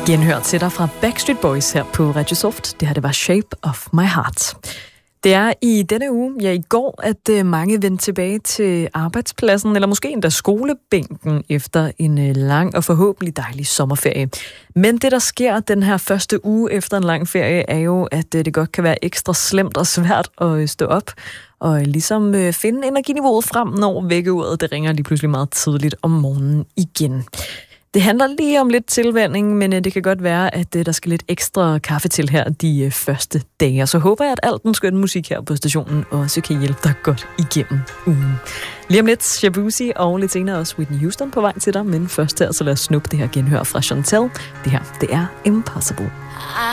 Genhør til dig fra Backstreet Boys her på Radio Soft. Det her, det var Shape of My Heart. Det er i denne uge, ja i går, at mange vendte tilbage til arbejdspladsen, eller måske endda skolebænken, efter en lang og forhåbentlig dejlig sommerferie. Men det, der sker den her første uge efter en lang ferie, er jo, at det godt kan være ekstra slemt og svært at stå op og ligesom finde energiniveauet frem, når vækkeuret det ringer lige pludselig meget tidligt om morgenen igen. Det handler lige om lidt tilvænning, men det kan godt være, at der skal lidt ekstra kaffe til her de første dage. Så håber jeg, at al den skønne musik her på stationen også kan hjælpe dig godt igennem ugen. Lige om lidt Shabuzi og lidt senere også Whitney Houston på vej til dig, men først her, så lad os snuppe det her genhør fra Chantel. Det her, det er Impossible.